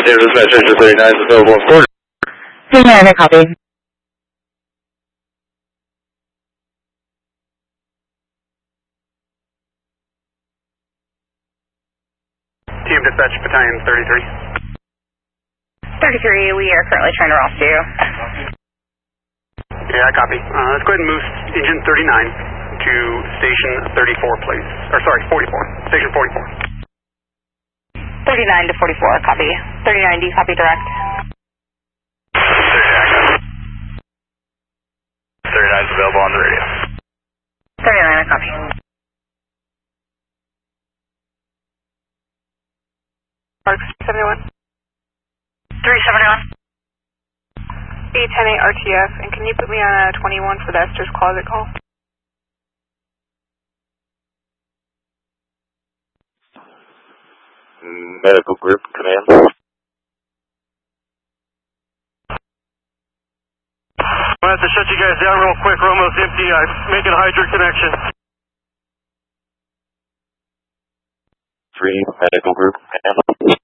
Team dispatch, Issue 39 is available in Porter. 39, copy. Team dispatch, battalion 33. 33, we are currently trying to route you. Yeah, copy. Let's go ahead and move engine 39 to station 34, please. Or sorry, 44. Station 44. 39 to 44, copy. 39, do you copy direct? 39 is available on the radio. 39, copy. Mark 71. 371. 810 RTF, and can you put me on a 21 for the Esther's Closet call? Medical group, command. I have to shut you guys down real quick. We're almost empty. I'm making a hydrant connection. 3, medical group, command.